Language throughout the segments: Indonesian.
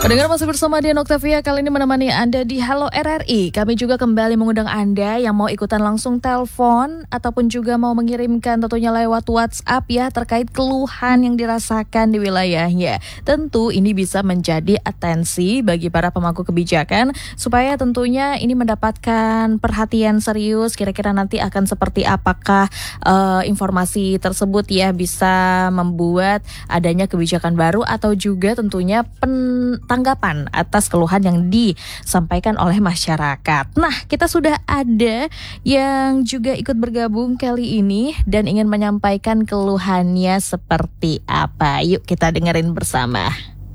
Pendengar masih bersama Dian Octavia, kali ini menemani Anda di Halo RRI. Kami juga kembali mengundang Anda yang mau ikutan langsung telepon ataupun juga mau mengirimkan tentunya lewat WhatsApp ya terkait keluhan yang dirasakan di wilayahnya. Tentu ini bisa menjadi atensi bagi para pemangku kebijakan supaya tentunya ini mendapatkan perhatian serius. Kira-kira nanti akan seperti apakah informasi tersebut ya bisa membuat adanya kebijakan baru atau juga tentunya tanggapan atas keluhan yang disampaikan oleh masyarakat. Nah, kita sudah ada yang juga ikut bergabung kali ini dan ingin menyampaikan keluhannya seperti apa. Yuk kita dengerin bersama.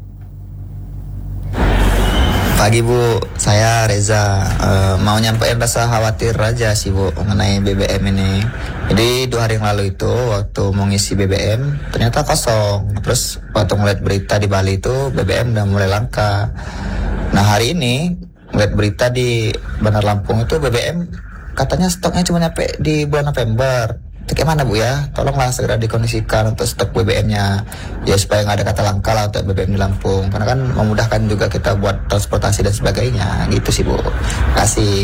Pagi Bu, saya Reza. Mau nyampein rasa khawatir aja sih Bu mengenai BBM ini. Jadi 2 hari yang lalu itu waktu mau ngisi BBM ternyata kosong. Terus waktu ngeliat berita di Bali itu BBM udah mulai langka. Nah hari ini ngeliat berita di Bandar Lampung itu BBM katanya stoknya cuma nyampe di bulan November. Itu kayak mana Bu ya? Tolonglah segera dikondisikan untuk stok BBM-nya ya supaya nggak ada kata langka lah untuk BBM di Lampung. Karena kan memudahkan juga kita buat transportasi dan sebagainya. Gitu sih Bu. Kasih.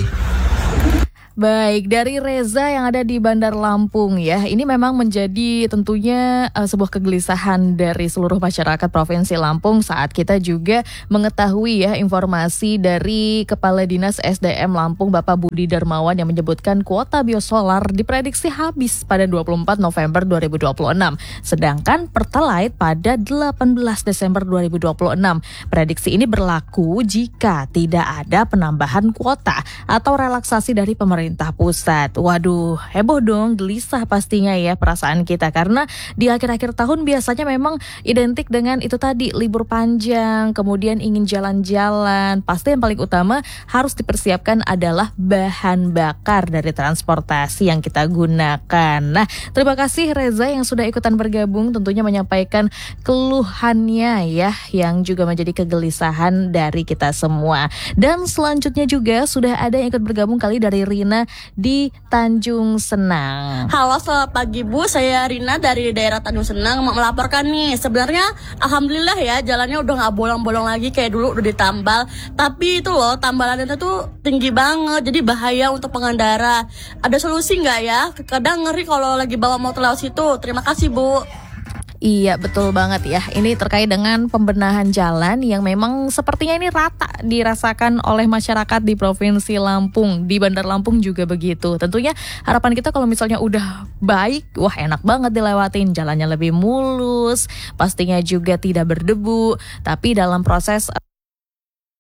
Baik, dari Reza yang ada di Bandar Lampung ya, ini memang menjadi tentunya sebuah kegelisahan dari seluruh masyarakat Provinsi Lampung saat kita juga mengetahui ya informasi dari Kepala Dinas SDM Lampung Bapak Budi Darmawan yang menyebutkan kuota biosolar diprediksi habis pada 24 November 2026, sedangkan Pertalite pada 18 Desember 2026. Prediksi ini berlaku jika tidak ada penambahan kuota atau relaksasi dari pemerintah pusat. Waduh, heboh dong, gelisah pastinya ya perasaan kita karena di akhir-akhir tahun biasanya memang identik dengan itu tadi libur panjang, kemudian ingin jalan-jalan. Pasti yang paling utama harus dipersiapkan adalah bahan bakar dari transportasi yang kita gunakan. Nah, terima kasih Reza yang sudah ikutan bergabung tentunya menyampaikan keluhannya ya yang juga menjadi kegelisahan dari kita semua. Dan selanjutnya juga sudah ada yang ikut bergabung kali dari Rina di Tanjung Senang. Halo, selamat pagi Bu, saya Rina dari daerah Tanjung Senang mau melaporkan nih. Sebenarnya alhamdulillah ya jalannya udah gak bolong-bolong lagi kayak dulu udah ditambal. Tapi itu loh tambalannya tuh tinggi banget, jadi bahaya untuk pengendara. Ada solusi gak ya? Kadang ngeri kalau lagi bawa motor lewat situ. Terima kasih Bu. Iya betul banget ya, ini terkait dengan pembenahan jalan yang memang sepertinya ini rata dirasakan oleh masyarakat di Provinsi Lampung. Di Bandar Lampung juga begitu. Tentunya harapan kita kalau misalnya udah baik, wah enak banget dilewatin, jalannya lebih mulus, pastinya juga tidak berdebu. Tapi dalam proses